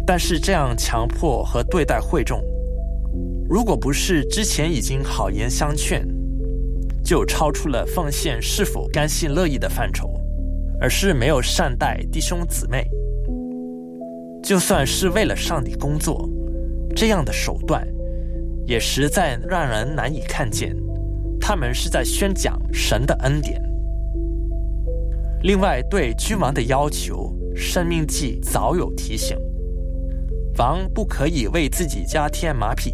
但是这样强迫和对待会众，如果不是之前已经好言相劝，就超出了奉献是否甘心乐意的范畴，而是没有善待弟兄姊妹。就算是为了上帝工作，这样的手段也实在让人难以看见他们是在宣讲神的恩典。另外，对君王的要求，申命记早有提醒，王不可以为自己加添马匹，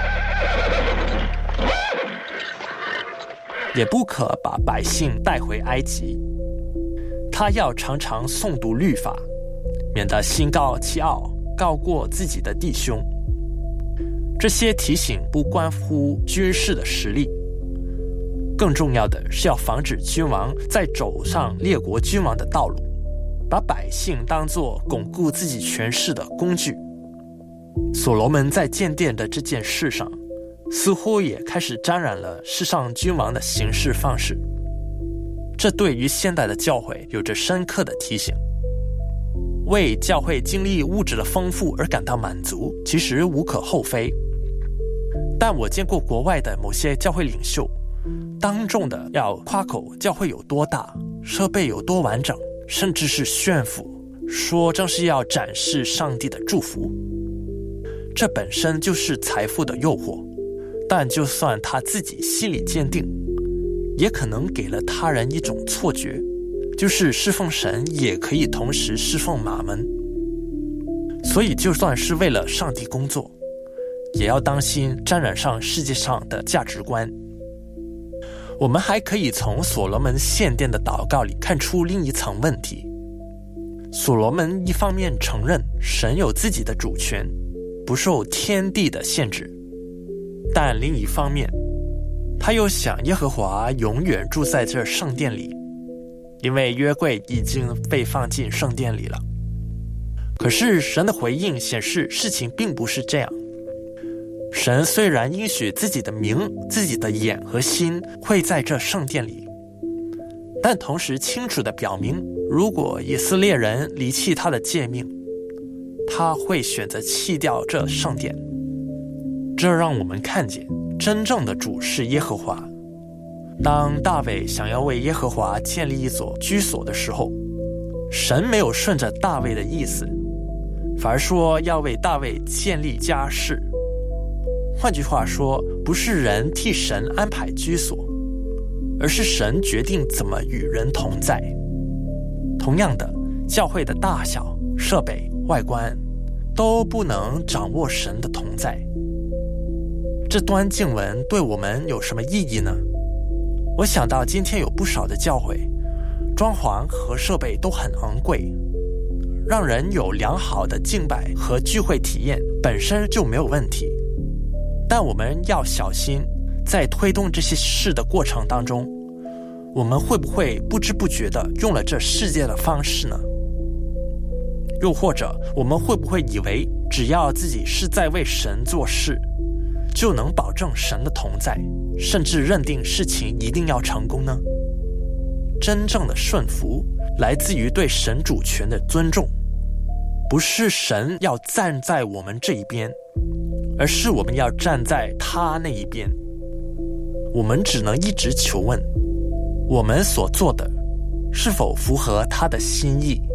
也不可把百姓带回埃及。他要常常诵读律法，免得心高气傲，高过自己的弟兄。这些提醒不关乎军事的实力，更重要的是要防止君王在走上列国君王的道路，把百姓当作巩固自己权势的工具。所罗门在建殿的这件事上，似乎也开始沾染了世上君王的行事方式，这对于现代的教会有着深刻的提醒。为教会经历物质的丰富而感到满足，其实无可厚非。但我见过国外的某些教会领袖，当众的要夸口教会有多大，设备有多完整，甚至是炫富，说正是要展示上帝的祝福。这本身就是财富的诱惑，但就算他自己心里坚定，也可能给了他人一种错觉，就是侍奉神也可以同时侍奉马门。所以就算是为了上帝工作，也要当心沾染上世界上的价值观。我们还可以从所罗门献殿的祷告里看出另一层问题。所罗门一方面承认神有自己的主权，不受天地的限制，但另一方面他又想耶和华永远住在这圣殿里，因为约柜已经被放进圣殿里了。可是神的回应显示事情并不是这样。神虽然应许自己的名、自己的眼和心会在这圣殿里，但同时清楚地表明，如果以色列人离弃他的诫命，他会选择弃掉这圣殿。这让我们看见真正的主是耶和华。当大卫想要为耶和华建立一所居所的时候，神没有顺着大卫的意思，反而说要为大卫建立家室。换句话说，不是人替神安排居所，而是神决定怎么与人同在。同样的，教会的大小、设备、外观都不能掌握神的同在。这段经文对我们有什么意义呢？我想到今天有不少的教会，装潢和设备都很昂贵，让人有良好的敬拜和聚会体验本身就没有问题。但我们要小心，在推动这些事的过程当中，我们会不会不知不觉地用了这世界的方式呢？又或者我们会不会以为只要自己是在为神做事，就能保证神的同在，甚至认定事情一定要成功呢？真正的顺服来自于对神主权的尊重，不是神要站在我们这一边，而是我们要站在他那一边。我们只能一直求问，我们所做的是否符合他的心意。